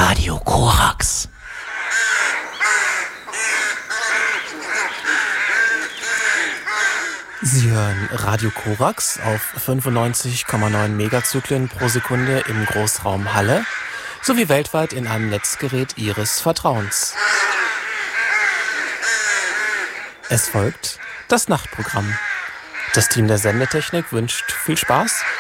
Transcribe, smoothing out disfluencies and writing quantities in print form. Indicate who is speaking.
Speaker 1: Radio Korax. Sie hören Radio Korax auf 95,9 Megazyklen pro Sekunde im Großraum Halle sowie weltweit in einem Netzgerät Ihres Vertrauens. Es folgt das Nachtprogramm. Das Team der Sendetechnik wünscht viel Spaß